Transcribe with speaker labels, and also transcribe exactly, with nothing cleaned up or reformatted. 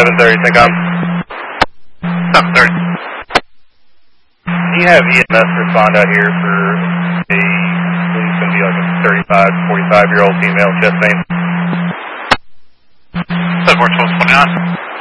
Speaker 1: seven thirty, Syncom.
Speaker 2: seven thirty.
Speaker 1: Can you have E M S respond out here for a, it's going to be like a thirty-five, forty-five year old female chest pain?
Speaker 2: seven four twelve twenty-nine.